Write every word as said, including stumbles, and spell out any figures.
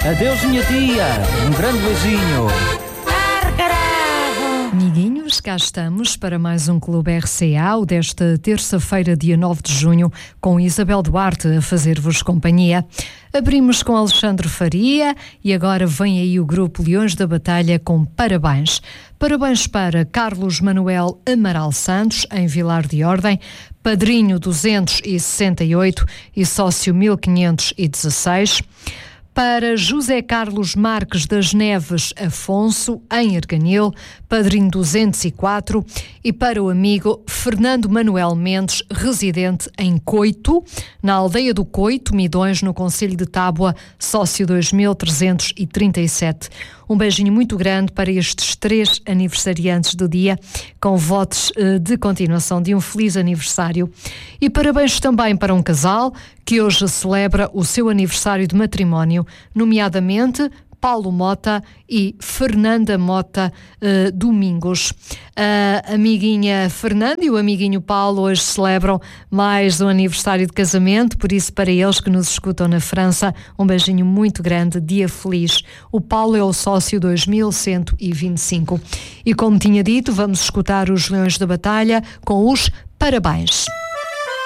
Adeus, minha tia. Um grande beijinho. Amiguinhos, cá estamos para mais um Clube R C A, o desta terça-feira, dia nove de junho, com Isabel Duarte a fazer-vos companhia. Abrimos com Alexandre Faria e agora vem aí o grupo Leões da Batalha com parabéns. Parabéns para Carlos Manuel Amaral Santos, em Vilar de Ordem, padrinho duzentos e sessenta e oito e sócio mil quinhentos e dezesseis. Para José Carlos Marques das Neves Afonso, em Arganil, padrinho duzentos e quatro, e para o amigo Fernando Manuel Mendes, residente em Coito, na aldeia do Coito, Midões, no concelho de Tábua, sócio dois mil trezentos e trinta e sete. Um beijinho muito grande para estes três aniversariantes do dia, com votos de continuação de um feliz aniversário. E parabéns também para um casal que hoje celebra o seu aniversário de matrimónio, nomeadamente Paulo Mota e Fernanda Mota uh, Domingos. A amiguinha Fernanda e o amiguinho Paulo hoje celebram mais um aniversário de casamento, por isso para eles que nos escutam na França, um beijinho muito grande, dia feliz. O Paulo é o sócio dois mil cento e vinte e cinco. E como tinha dito, vamos escutar os Leões da Batalha com os parabéns.